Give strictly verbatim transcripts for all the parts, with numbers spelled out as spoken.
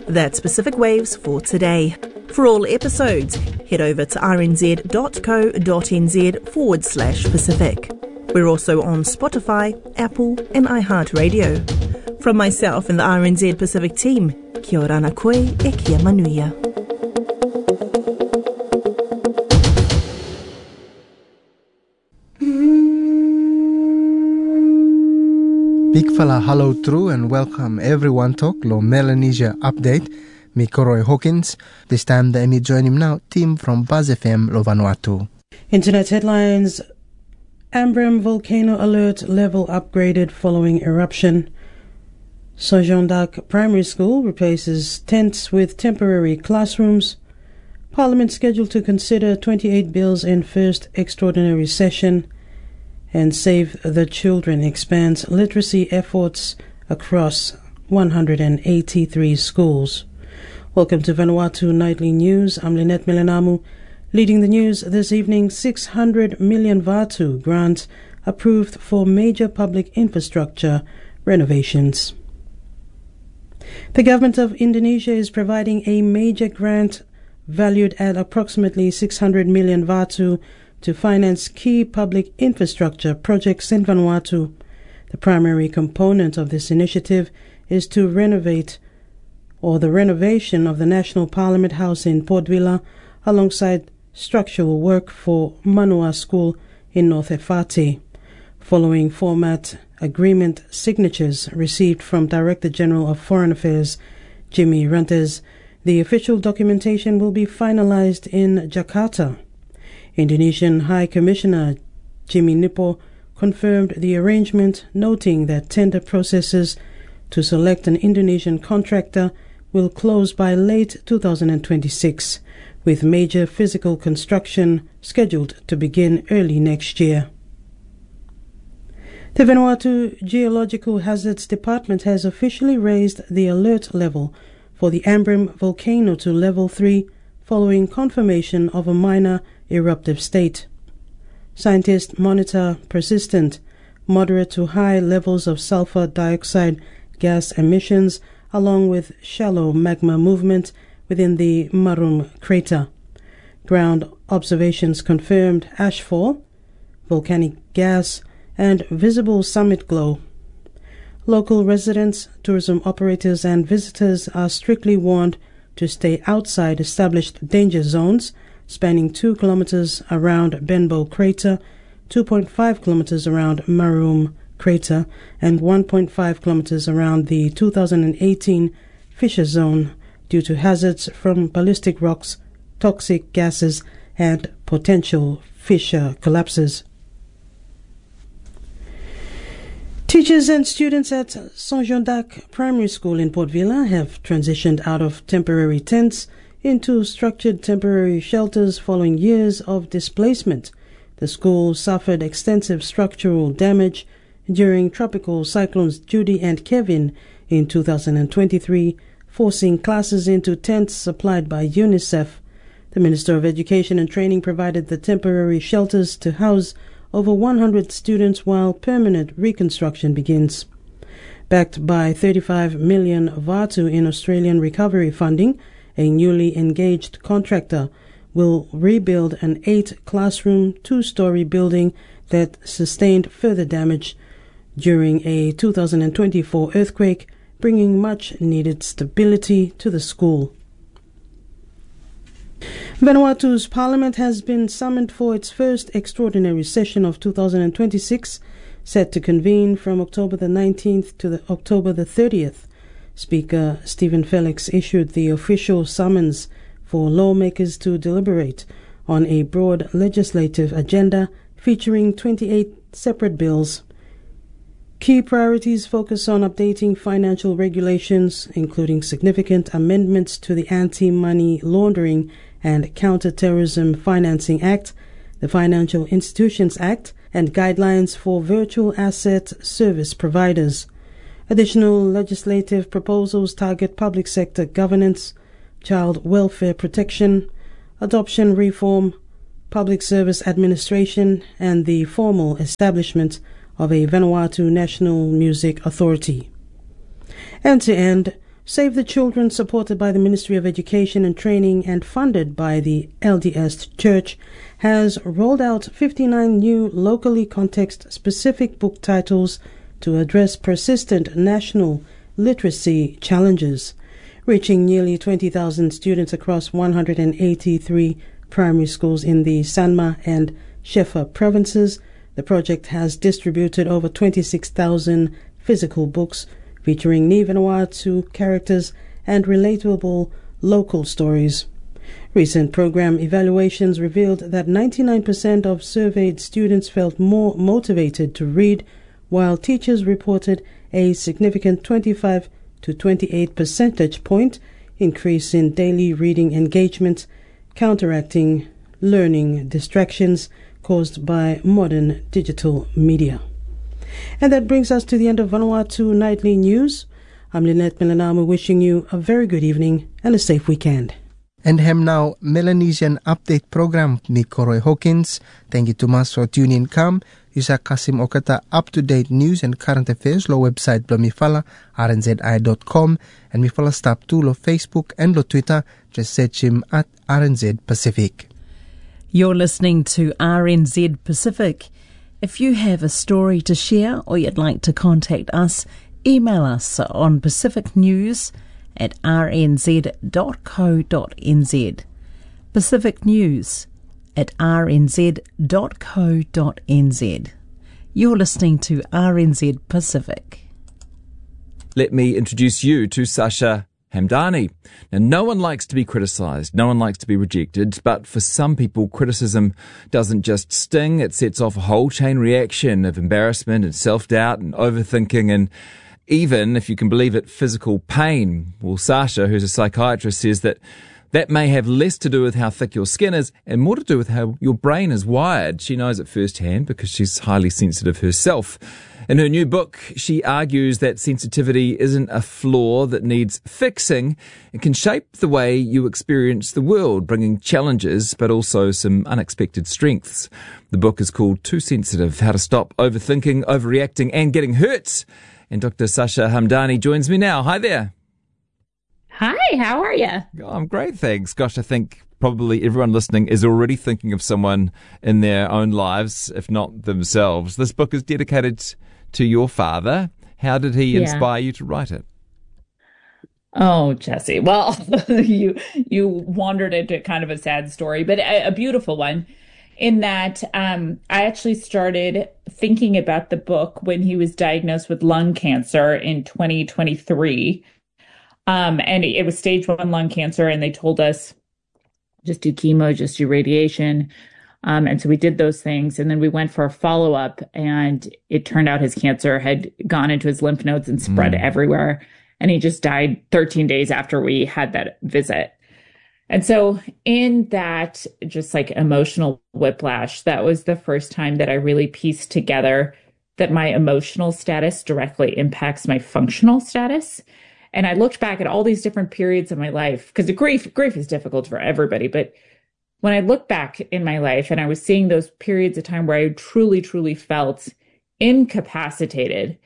That's Pacific Waves for today. For all episodes, head over to rnz.co.nz forward slash Pacific. We're also on Spotify, Apple and iHeartRadio. From myself and the R N Z Pacific team, kia ora ana koe e kia manuia. Big fella hello true and welcome everyone to Lo Melanesia Update. Me Koroi Hawkins. This time the me join him now, team from Buzz F M Lo Vanuatu. Internet headlines. Ambrym volcano alert level upgraded following eruption. Sojondak Primary School replaces tents with temporary classrooms. Parliament scheduled to consider twenty-eight bills in first extraordinary session. And Save the Children expands literacy efforts across one hundred eighty-three schools. Welcome to Vanuatu Nightly News. I'm Lynette Milanamu. Leading the news this evening, six hundred million Vatu grant approved for major public infrastructure renovations. The government of Indonesia is providing a major grant valued at approximately six hundred million Vatu to finance key public infrastructure projects in Vanuatu. The primary component of this initiative is to renovate or the renovation of the National Parliament House in Port Vila alongside structural work for Manua School in North Efate. Following format agreement signatures received from Director General of Foreign Affairs Jimmy Rantes, the official documentation will be finalized in Jakarta. Indonesian High Commissioner Jimmy Nipo confirmed the arrangement, noting that tender processes to select an Indonesian contractor will close by late two thousand twenty-six, with major physical construction scheduled to begin early next year. The Vanuatu Geological Hazards Department has officially raised the alert level for the Ambrym volcano to level three following confirmation of a minor eruptive state. Scientists monitor persistent, moderate to high levels of sulfur dioxide gas emissions along with shallow magma movement within the Marum crater. Ground observations confirmed ashfall, volcanic gas, and visible summit glow. Local residents, tourism operators, and visitors are strictly warned to stay outside established danger zones spanning two kilometers around Benbow crater, two point five kilometers around Marum crater, and one point five kilometers around the two thousand eighteen Fisher Zone due to hazards from ballistic rocks, toxic gases, and potential fissure collapses. Teachers and students at Sojondak Primary School in Port Vila have transitioned out of temporary tents into structured temporary shelters following years of displacement. The school suffered extensive structural damage during tropical cyclones Judy and Kevin in two thousand twenty-three, forcing classes into tents supplied by UNICEF. The Minister of Education and Training provided the temporary shelters to house over one hundred students while permanent reconstruction begins. Backed by thirty-five million Vatu in Australian recovery funding, a newly engaged contractor will rebuild an eight-classroom, two-story building that sustained further damage during a two thousand twenty-four earthquake, bringing much-needed stability to the school. Vanuatu's Parliament has been summoned for its first extraordinary session of two thousand twenty-six, set to convene from October the nineteenth to the October the thirtieth. Speaker Stephen Felix issued the official summons for lawmakers to deliberate on a broad legislative agenda featuring twenty-eight separate bills. Key priorities focus on updating financial regulations, including significant amendments to the Anti-Money Laundering and Counter-Terrorism Financing Act, the Financial Institutions Act, and guidelines for virtual asset service providers. Additional legislative proposals target public sector governance, child welfare protection, adoption reform, public service administration, and the formal establishment of a Vanuatu National Music Authority. And to end, Save the Children, supported by the Ministry of Education and Training and funded by the L D S Church, has rolled out fifty-nine new locally context-specific book titles to address persistent national literacy challenges. Reaching nearly twenty thousand students across one hundred eighty-three primary schools in the Sanma and Shefa provinces, the project has distributed over twenty-six thousand physical books featuring Ni Vanuatu characters and relatable local stories. Recent program evaluations revealed that ninety-nine percent of surveyed students felt more motivated to read, while teachers reported a significant twenty-five to twenty-eight percentage point increase in daily reading engagement, counteracting learning distractions caused by modern digital media. And that brings us to the end of Vanuatu Nightly News. I'm Lynette Milanama, wishing you a very good evening and a safe weekend. And hem now Melanesian Update Program mi Koroi Hawkins. Thank you to mas for tuning in kam. Yusa kasim okata up-to-date news and current affairs lo website blo mi fala r n z i dot com and mi fala stop to lo Facebook and lo Twitter. Just search him at R N Z Pacific. You're listening to R N Z Pacific. If you have a story to share or you'd like to contact us, email us on pacificnews at r n z dot co dot n z. Pacific News at r n z dot co dot n z. You're listening to R N Z Pacific. Let me introduce you to Sasha Hamdani. Now, no one likes to be criticised, no one likes to be rejected, but for some people, criticism doesn't just sting, it sets off a whole chain reaction of embarrassment and self-doubt and overthinking and even, if you can believe it, physical pain. Well, Sasha, who's a psychiatrist, says that that may have less to do with how thick your skin is and more to do with how your brain is wired. She knows it firsthand because she's highly sensitive herself. In her new book, she argues that sensitivity isn't a flaw that needs fixing. It can shape the way you experience the world, bringing challenges but also some unexpected strengths. The book is called Too Sensitive, How to Stop Overthinking, Overreacting and Getting Hurt. And Doctor Sasha Hamdani joins me now. Hi there. Hi, how are you? Oh, I'm great, thanks. Gosh, I think probably everyone listening is already thinking of someone in their own lives, if not themselves. This book is dedicated to your father. How did he yeah. inspire you to write it? Oh, Jesse. Well, you you wandered into kind of a sad story, but a, a beautiful one. In that um, I actually started thinking about the book when he was diagnosed with lung cancer in twenty twenty-three. Um, and it was stage one lung cancer, and they told us just do chemo, just do radiation. Um, and so we did those things, and then we went for a follow-up, and it turned out his cancer had gone into his lymph nodes and spread mm. everywhere. And he just died thirteen days after we had that visit. And so in that just like emotional whiplash, that was the first time that I really pieced together that my emotional status directly impacts my functional status. And I looked back at all these different periods of my life, because the grief, grief is difficult for everybody. But when I look back in my life and I was seeing those periods of time where I truly, truly felt incapacitated,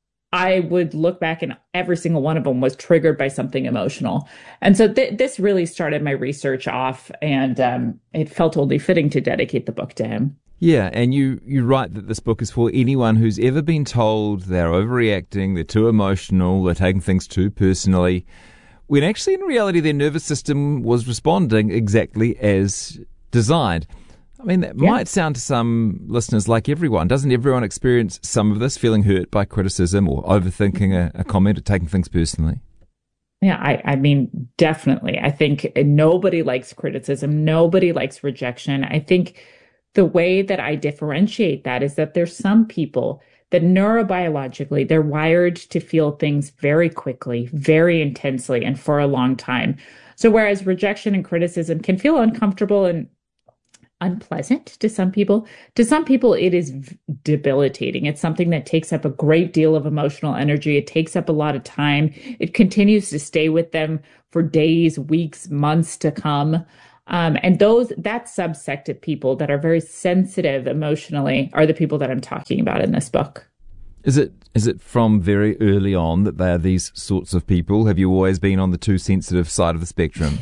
I would look back and every single one of them was triggered by something emotional. And so th- this really started my research off, and um, it felt only fitting to dedicate the book to him. Yeah, and you, you write that this book is for anyone who's ever been told they're overreacting, they're too emotional, they're taking things too personally, when actually in reality their nervous system was responding exactly as designed. I mean, that yeah. might sound to some listeners like everyone. Doesn't everyone experience some of this, feeling hurt by criticism or overthinking a, a comment or taking things personally? Yeah, I, I mean, definitely. I think nobody likes criticism. Nobody likes rejection. I think the way that I differentiate that is that there's some people that neurobiologically, they're wired to feel things very quickly, very intensely, and for a long time. So whereas rejection and criticism can feel uncomfortable and unpleasant to some people, to some people it is debilitating. It's something that takes up a great deal of emotional energy. It takes up a lot of time. It continues to stay with them for days, weeks, months to come. Um, and those, that subsect of people that are very sensitive emotionally are the people that I'm talking about in this book. Is it is it from very early on that they are these sorts of people? Have you always been on the too sensitive side of the spectrum?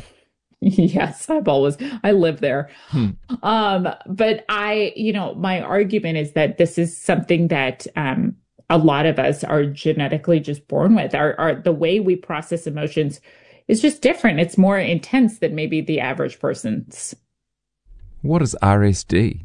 Yes, I've always, I live there. Hmm. Um, but I, you know, my argument is that this is something that um, a lot of us are genetically just born with. Our, our, the way we process emotions is just different. It's more intense than maybe the average person's. What is R S D?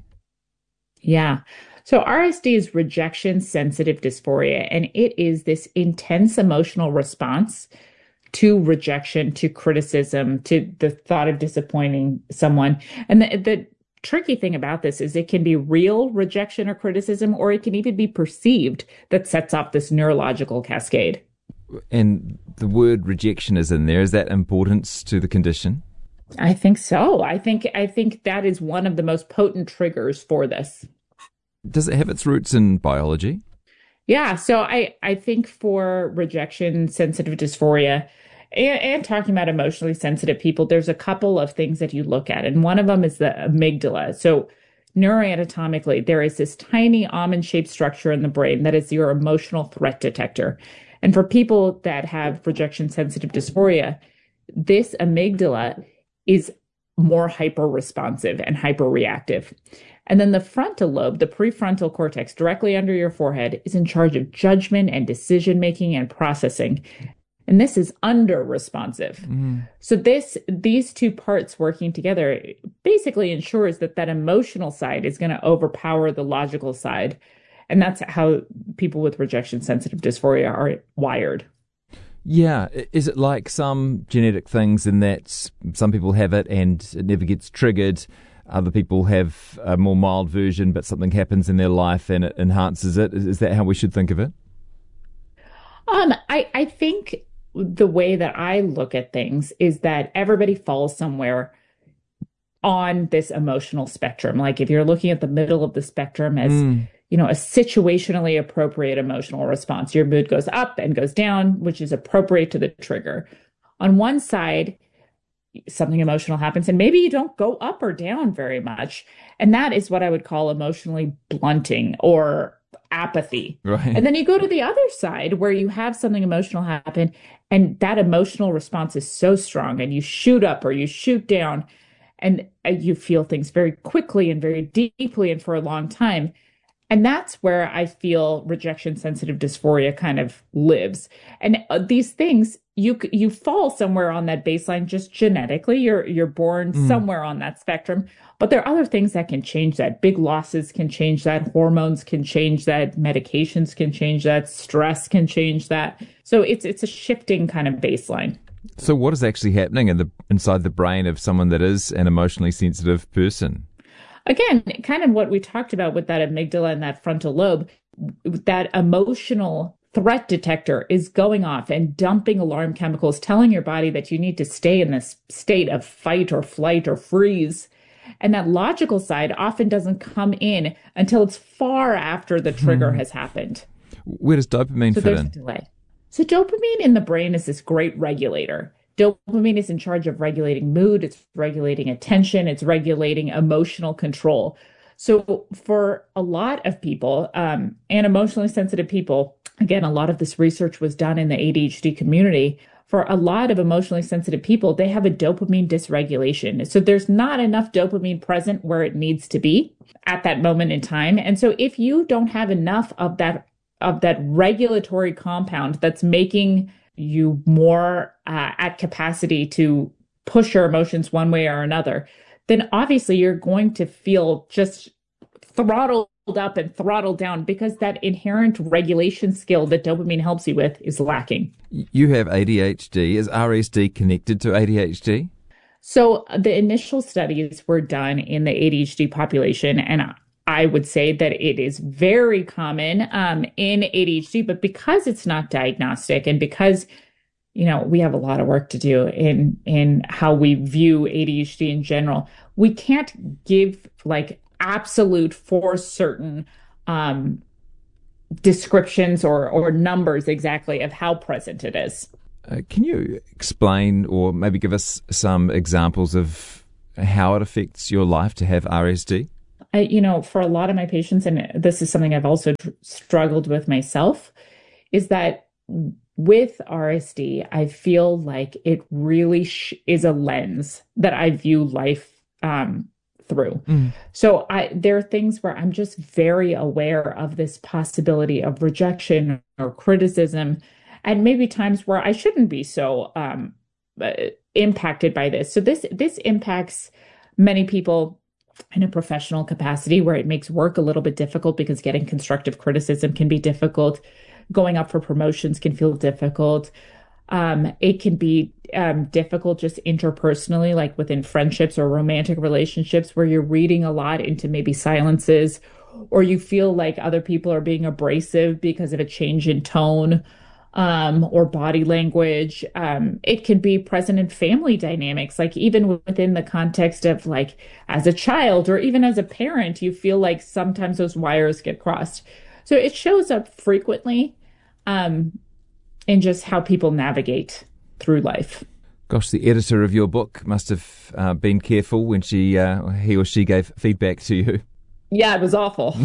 Yeah. So R S D is rejection sensitive dysphoria, and it is this intense emotional response to rejection, to criticism, to the thought of disappointing someone. And the, the tricky thing about this is it can be real rejection or criticism, or it can even be perceived, that sets off this neurological cascade. And the word rejection is in there. Is that importance to the condition? I think so. I think I think that is one of the most potent triggers for this. Does it have its roots in biology? Yeah. So I, I think for rejection sensitive dysphoria and, and talking about emotionally sensitive people, there's a couple of things that you look at. And one of them is the amygdala. So neuroanatomically, there is this tiny almond shaped structure in the brain that is your emotional threat detector. And for people that have rejection sensitive dysphoria, this amygdala is more hyper responsive and hyper reactive. And then the frontal lobe, the prefrontal cortex directly under your forehead, is in charge of judgment and decision making and processing. And this is under responsive. Mm. So this, these two parts working together basically ensures that that emotional side is going to overpower the logical side. And that's how people with rejection sensitive dysphoria are wired. Yeah. Is it like some genetic things in that some people have it and it never gets triggered? Other people have a more mild version, but something happens in their life and it enhances it. Is that how we should think of it? Um, I, I think the way that I look at things is that everybody falls somewhere on this emotional spectrum. Like if you're looking at the middle of the spectrum as, mm. you know, a situationally appropriate emotional response, your mood goes up and goes down, which is appropriate to the trigger. On one side, something emotional happens and maybe you don't go up or down very much. And that is what I would call emotionally blunting or apathy. Right. And then you go to the other side where you have something emotional happen and that emotional response is so strong and you shoot up or you shoot down and you feel things very quickly and very deeply and for a long time. And that's where I feel rejection sensitive dysphoria kind of lives. And uh, these things, you you fall somewhere on that baseline just genetically. You're you're born mm. somewhere on that spectrum. But there are other things that can change that. Big losses can change that. Hormones can change that. Medications can change that. Stress can change that. So it's it's a shifting kind of baseline. So what is actually happening in the inside the brain of someone that is an emotionally sensitive person? Again, kind of what we talked about with that amygdala and that frontal lobe, that emotional threat detector is going off and dumping alarm chemicals, telling your body that you need to stay in this state of fight or flight or freeze. And that logical side often doesn't come in until it's far after the trigger hmm. has happened. Where does dopamine so fit there's in? A delay. So dopamine in the brain is this great regulator. Dopamine is in charge of regulating mood, it's regulating attention, it's regulating emotional control. So for a lot of people, um, and emotionally sensitive people, again, a lot of this research was done in the A D H D community. For a lot of emotionally sensitive people, they have a dopamine dysregulation. So there's not enough dopamine present where it needs to be at that moment in time. And so if you don't have enough of that, of that regulatory compound that's making you more uh, at capacity to push your emotions one way or another, then obviously you're going to feel just throttled up and throttled down because that inherent regulation skill that dopamine helps you with is lacking. You have A D H D. Is R S D connected to A D H D? So the initial studies were done in the A D H D population, and I would say that it is very common um, in A D H D, but because it's not diagnostic and because, you know, we have a lot of work to do in, in how we view A D H D in general, we can't give like absolute for certain um, descriptions or, or numbers exactly of how present it is. Uh, can you explain or maybe give us some examples of how it affects your life to have R S D? I, you know, for a lot of my patients, and this is something I've also tr- struggled with myself, is that with R S D, I feel like it really sh- is a lens that I view life um, through. Mm. So I, there are things where I'm just very aware of this possibility of rejection or criticism, and maybe times where I shouldn't be so um, uh, impacted by this. So this this impacts many people in a professional capacity, where it makes work a little bit difficult because getting constructive criticism can be difficult. Going up for promotions can feel difficult. Um, it can be um, difficult just interpersonally, like within friendships or romantic relationships, where you're reading a lot into maybe silences, or you feel like other people are being abrasive because of a change in tone um, or body language. Um, it can be present in family dynamics, like even within the context of like as a child or even as a parent, you feel like sometimes those wires get crossed. So it shows up frequently um, in just how people navigate through life. Gosh, the editor of your book must have uh, been careful when she, uh, he or she gave feedback to you. Yeah, it was awful.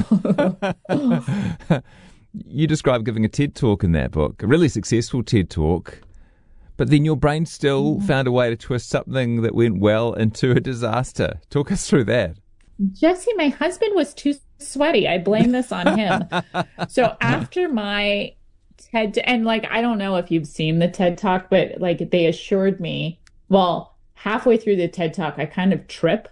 You describe giving a TED Talk in that book, a really successful TED Talk, but then your brain still mm. found a way to twist something that went well into a disaster. Talk us through that. Jesse, my husband was too sweaty. I blame this on him. So after my TED, and like, I don't know if you've seen the TED Talk, but like they assured me, well, halfway through the TED Talk, I kind of trip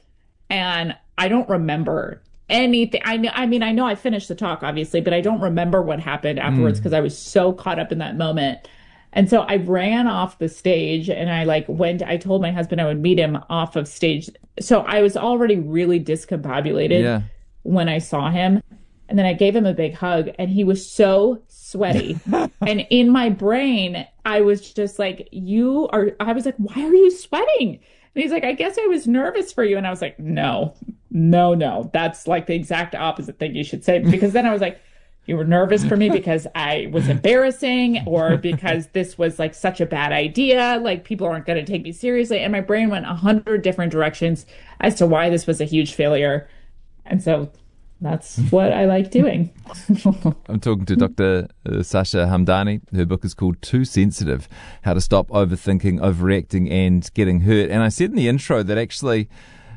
and I don't remember anything. I know, I mean, I know I finished the talk, obviously, but I don't remember what happened afterwards because mm. I was so caught up in that moment. And so I ran off the stage and I like went, I told my husband I would meet him off of stage. So I was already really discombobulated yeah. when I saw him. And then I gave him a big hug and he was so sweaty. And in my brain, I was just like, you are, I was like, why are you sweating? And he's like, I guess I was nervous for you. And I was like, no, no, no. That's like the exact opposite thing you should say. Because then I was like, you were nervous for me because I was embarrassing or because this was like such a bad idea. Like people aren't going to take me seriously. And my brain went a hundred different directions as to why this was a huge failure. And so that's what I like doing. I'm talking to Doctor Sasha Hamdani. Her book is called Too Sensitive, How to Stop Overthinking, Overreacting and Getting Hurt. And I said in the intro that actually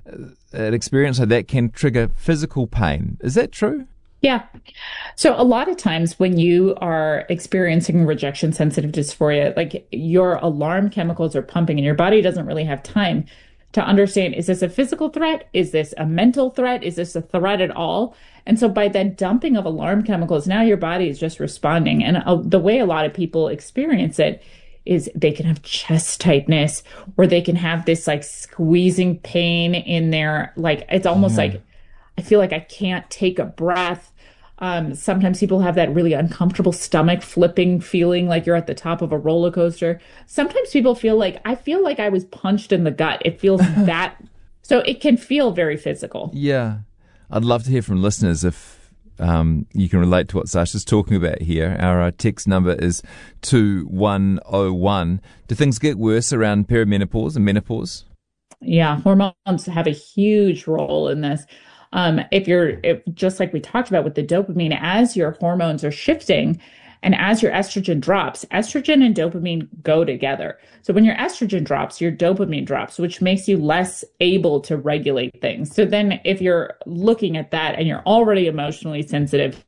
an experience like that can trigger physical pain. Is that true? Yeah. So a lot of times when you are experiencing rejection sensitive dysphoria, like your alarm chemicals are pumping and your body doesn't really have time to understand, is this a physical threat? Is this a mental threat? Is this a threat at all? And so by that dumping of alarm chemicals, now your body is just responding. And uh, the way a lot of people experience it is they can have chest tightness or they can have this like squeezing pain in their, like, it's almost yeah. like, I feel like I can't take a breath. Um, sometimes people have that really uncomfortable stomach flipping feeling like you're at the top of a roller coaster. Sometimes people feel like, I feel like I was punched in the gut. It feels that, so it can feel very physical. Yeah. I'd love to hear from listeners if um, you can relate to what Sasha's talking about here. Our uh, text number is two one oh one. Do things get worse around perimenopause and menopause? Yeah, hormones have a huge role in this. Um, if you're, if, just like we talked about with the dopamine, as your hormones are shifting and as your estrogen drops, estrogen and dopamine go together. So when your estrogen drops, your dopamine drops, which makes you less able to regulate things. So then if you're looking at that and you're already emotionally sensitive,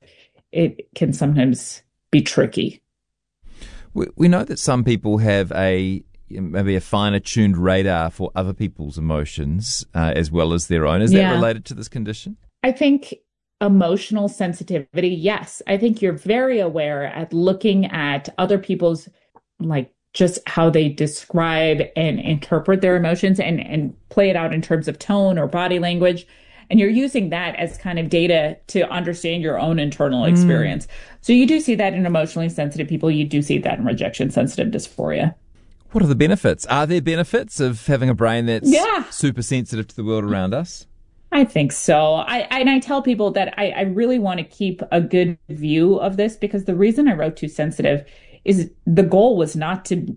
it can sometimes be tricky. We, we know that some people have a maybe a finer tuned radar for other people's emotions uh, as well as their own. Is yeah. that related to this condition? I think emotional sensitivity, yes. I think you're very aware at looking at other people's, like, just how they describe and interpret their emotions and, and play it out in terms of tone or body language. And you're using that as kind of data to understand your own internal mm. experience. So you do see that in emotionally sensitive people. You do see that in rejection sensitive dysphoria. What are the benefits? Are there benefits of having a brain that's yeah. super sensitive to the world around us? I think so. I, and I tell people that I, I really want to keep a good view of this because the reason I wrote Too Sensitive is the goal was not to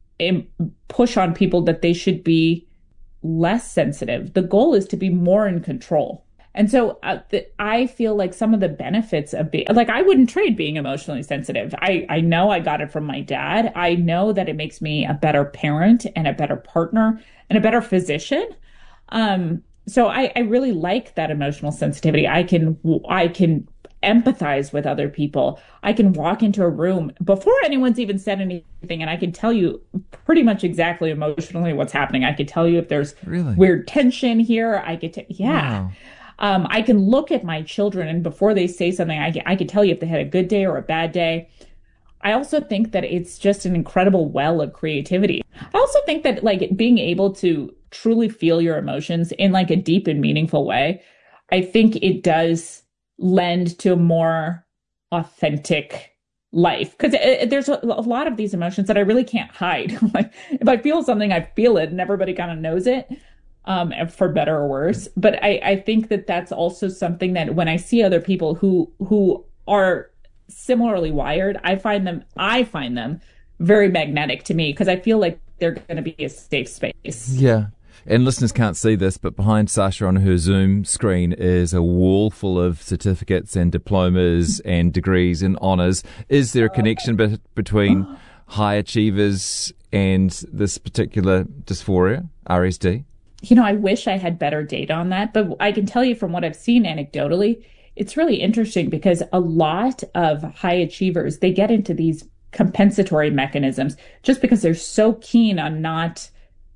push on people that they should be less sensitive. The goal is to be more in control. And so uh, the, I feel like some of the benefits of being, like, I wouldn't trade being emotionally sensitive. I, I know I got it from my dad. I know that it makes me a better parent and a better partner and a better physician. Um, so I, I really like that emotional sensitivity. I can, I can empathize with other people. I can walk into a room before anyone's even said anything, and I can tell you pretty much exactly emotionally what's happening. I could tell you if there's really? weird tension here. I could, t- yeah. Wow. Um, I can look at my children, and before they say something, I can, I can tell you if they had a good day or a bad day. I also think that it's just an incredible well of creativity. I also think that, like, being able to truly feel your emotions in, like, a deep and meaningful way, I think it does lend to a more authentic life, because there's a, a lot of these emotions that I really can't hide. Like, if I feel something, I feel it, and everybody kind of knows it. Um, for better or worse. But I, I think that that's also something that when I see other people who who are similarly wired, I find them I find them very magnetic to me, because I feel like they're going to be a safe space. Yeah. And listeners can't see this, but behind Sasha on her Zoom screen is a wall full of certificates and diplomas and degrees and honours. Is there a connection be- between high achievers and this particular dysphoria, R S D? You know, I wish I had better data on that, but I can tell you from what I've seen anecdotally, it's really interesting, because a lot of high achievers, they get into these compensatory mechanisms just because they're so keen on not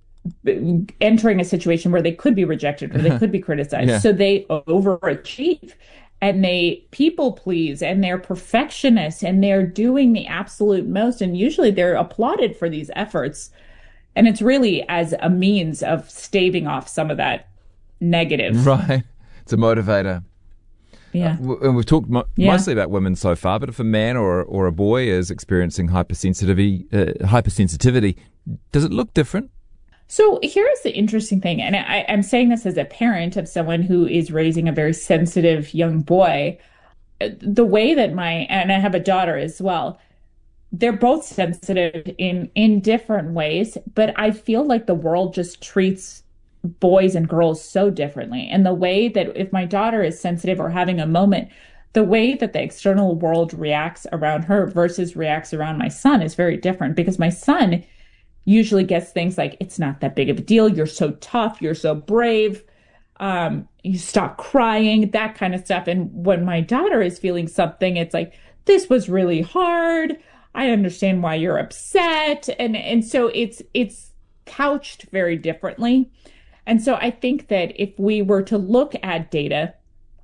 entering a situation where they could be rejected or they could be criticized. Yeah. So they overachieve and they people please and they're perfectionists and they're doing the absolute most. And usually they're applauded for these efforts. And it's really as a means of staving off some of that negative. Right. It's a motivator. Yeah. Uh, and we've talked mo- yeah. mostly about women so far, but if a man or or a boy is experiencing hypersensitivity, uh, hypersensitivity, does it look different? So here's the interesting thing, and I, I'm saying this as a parent of someone who is raising a very sensitive young boy. The way that my, and I have a daughter as well, they're both sensitive in, in different ways, but I feel like the world just treats boys and girls so differently. And the way that if my daughter is sensitive or having a moment, the way that the external world reacts around her versus reacts around my son is very different, because my son usually gets things like, it's not that big of a deal. You're so tough. You're so brave. Um, you stop crying, that kind of stuff. And when my daughter is feeling something, it's like, this was really hard. I understand why you're upset. And, and so it's, it's couched very differently. And so I think that if we were to look at data,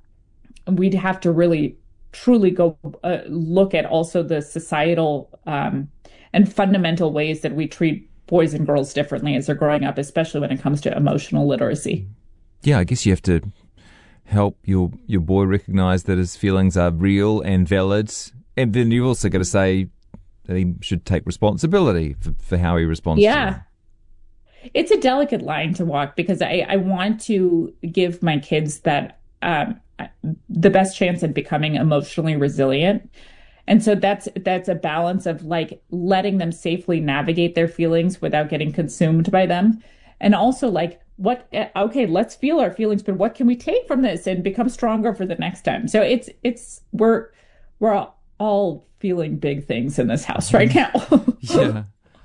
we'd have to really truly go uh, look at also the societal um, and fundamental ways that we treat boys and girls differently as they're growing up, especially when it comes to emotional literacy. Yeah, I guess you have to help your your boy recognize that his feelings are real and valid. And then you've also got to say that he should take responsibility for, for how he responds yeah. to them. It's a delicate line to walk, because I, I want to give my kids that um, the best chance at becoming emotionally resilient. And so that's that's a balance of like letting them safely navigate their feelings without getting consumed by them. And also like, what, okay, let's feel our feelings, but what can we take from this and become stronger for the next time? So it's, it's, we're, we're all feeling big things in this house right now. Yeah.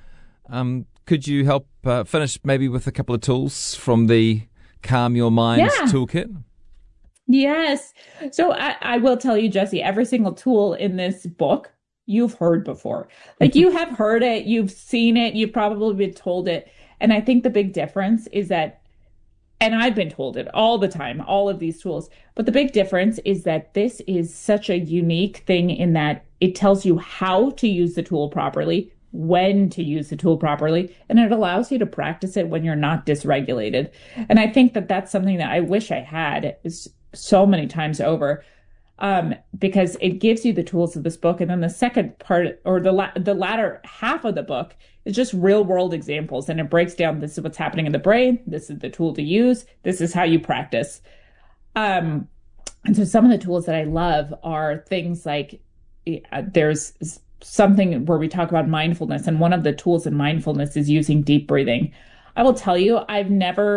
Um, could you help uh, finish maybe with a couple of tools from the Calm Your Mind yeah. toolkit? Yes. So I, I will tell you, Jesse, every single tool in this book you've heard before. Like you have heard it, you've seen it, you've probably been told it. And I think the big difference is that, and I've been told it all the time, all of these tools, but the big difference is that this is such a unique thing in that it tells you how to use the tool properly, when to use the tool properly, and it allows you to practice it when you're not dysregulated. And I think that that's something that I wish I had is so many times over, um, because it gives you the tools of this book. And then the second part, or the la- the latter half of the book, is just real world examples. And it breaks down, this is what's happening in the brain. This is the tool to use. This is how you practice. Um, and so some of the tools that I love are things like uh, there's something where we talk about mindfulness. And one of the tools in mindfulness is using deep breathing. I will tell you, I've never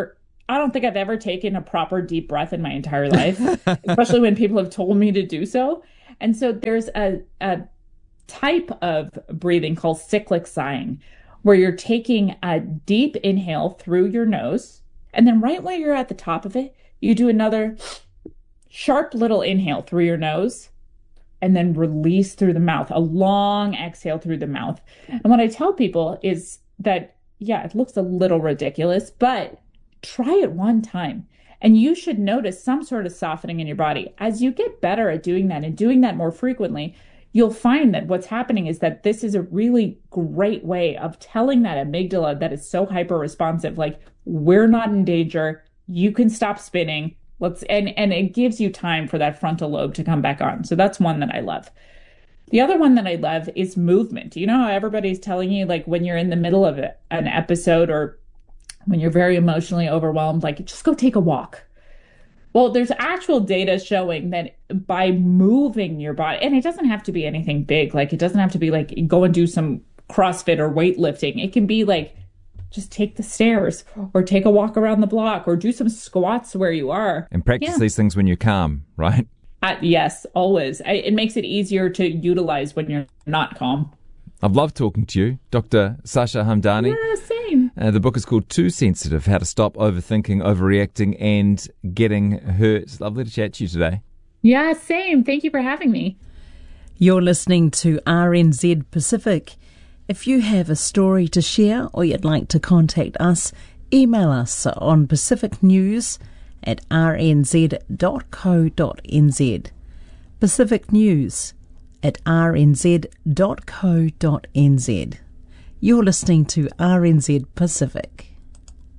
I don't think I've ever taken a proper deep breath in my entire life, especially when people have told me to do so. And so there's a, a type of breathing called cyclic sighing, where you're taking a deep inhale through your nose, and then right when you're at the top of it, you do another sharp little inhale through your nose, and then release through the mouth, a long exhale through the mouth. And what I tell people is that, yeah, it looks a little ridiculous, but try it one time. And you should notice some sort of softening in your body. As you get better at doing that and doing that more frequently, you'll find that what's happening is that this is a really great way of telling that amygdala that is so hyper responsive, like, we're not in danger, you can stop spinning. Let's and, and it gives you time for that frontal lobe to come back on. So that's one that I love. The other one that I love is movement. You know how everybody's telling you, like, when you're in the middle of an episode or when you're very emotionally overwhelmed, like, just go take a walk. Well, there's actual data showing that by moving your body, and it doesn't have to be anything big, like it doesn't have to be like go and do some CrossFit or weightlifting. It can be like just take the stairs or take a walk around the block or do some squats where you are. And practice Yeah. these things when you're calm, right? Uh, yes, always. I, it makes it easier to utilize when you're not calm. I've loved talking to you, Doctor Sasha Hamdani. Yeah, same. Uh, the book is called Too Sensitive, How to Stop Overthinking, Overreacting and Getting Hurt. It's lovely to chat to you today. Yeah, same. Thank you for having me. You're listening to R N Z Pacific. If you have a story to share or you'd like to contact us, email us on pacific news at r n z dot co dot n z. Pacific News at r n z dot co dot n z. You're listening to R N Z Pacific.